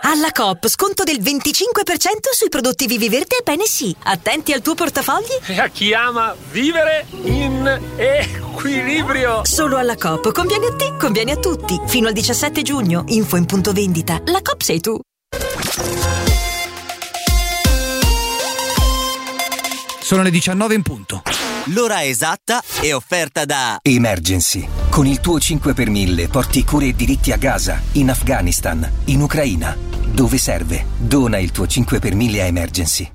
Alla Coop sconto del 25% sui prodotti Viviverde e Bene Sì. Attenti al tuo portafogli. E a chi ama vivere in equilibrio. Solo alla Coop. Conviene a te, conviene a tutti. Fino al 17 giugno. Info in punto vendita. La Coop sei tu. Sono le 19 in punto. L'ora esatta è offerta da Emergency. Con il tuo 5 per 1000 porti cure e diritti a Gaza, in Afghanistan, in Ucraina. Dove serve? Dona il tuo 5 per 1000 a Emergency.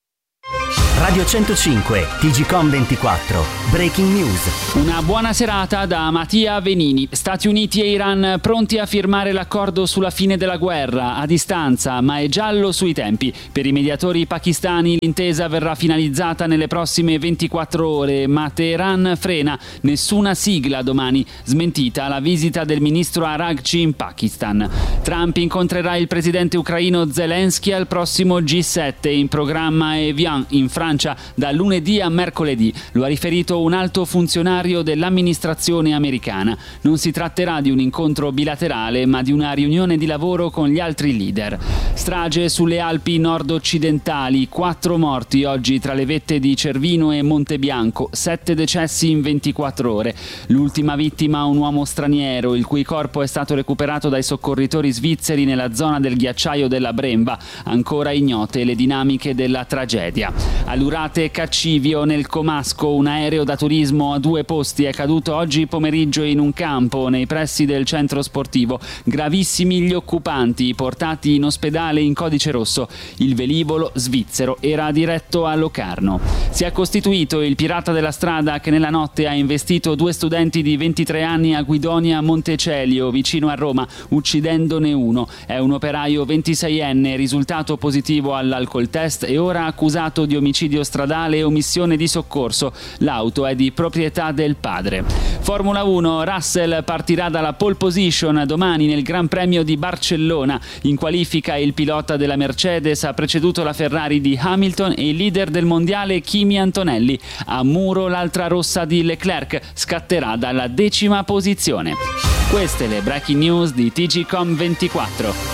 Radio 105, TGcom 24, Breaking News. Una buona serata da Mattia Venini. Stati Uniti e Iran pronti a firmare l'accordo sulla fine della guerra a distanza, ma è giallo sui tempi. Per i mediatori pakistani l'intesa verrà finalizzata nelle prossime 24 ore, ma Teheran frena. Nessuna sigla domani, smentita la visita del ministro Araghchi in Pakistan. Trump incontrerà il presidente ucraino Zelensky al prossimo G7, in programma Evian in Francia da lunedì a mercoledì. Lo ha riferito un alto funzionario dell'amministrazione americana. Non si tratterà di un incontro bilaterale, ma di una riunione di lavoro con gli altri leader. Strage sulle Alpi nord-occidentali, 4 morti oggi tra le vette di Cervino e Montebianco, 7 decessi in 24 ore. L'ultima vittima un uomo straniero, il cui corpo è stato recuperato dai soccorritori svizzeri nella zona del ghiacciaio della Bremba. Ancora ignote le dinamiche della tragedia. All'Urate Caccivio nel Comasco, un aereo da turismo a 2 posti è caduto oggi pomeriggio in un campo nei pressi del centro sportivo. Gravissimi gli occupanti, portati in ospedale in codice rosso. Il velivolo svizzero era diretto a Locarno. Si è costituito il pirata della strada che nella notte ha investito 2 studenti di 23 anni a Guidonia Montecelio, vicino a Roma, uccidendone uno. È un operaio 26enne, risultato positivo all'alcol test e ora accusato di omicidio stradale e omissione di soccorso. L'auto è di proprietà del padre. Formula 1, Russell partirà dalla pole position domani nel Gran Premio di Barcellona. In qualifica il pilota della Mercedes ha preceduto la Ferrari di Hamilton e il leader del mondiale Kimi Antonelli. A muro l'altra rossa di Leclerc scatterà dalla 10ª posizione. Queste le breaking news di TGcom 24.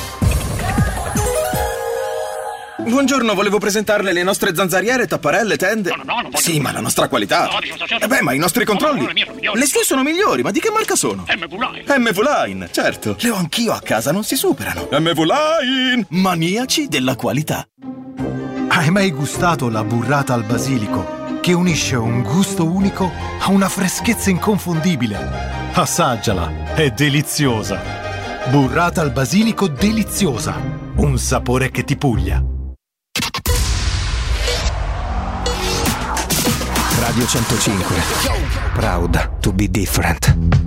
Buongiorno, volevo presentarle le nostre zanzariere, tapparelle, tende. No, non voglio. Sì, ma la nostra qualità. Ma i nostri controlli. No, le mie sono migliori. Le sue sono migliori, ma di che marca sono? MV-Line, certo. Le ho anch'io a casa, non si superano. MV-Line, maniaci della qualità. Hai mai gustato la burrata al basilico, che unisce un gusto unico a una freschezza inconfondibile? Assaggiala, è deliziosa. Burrata al basilico deliziosa, un sapore che ti puglia. Radio 105, proud to be different.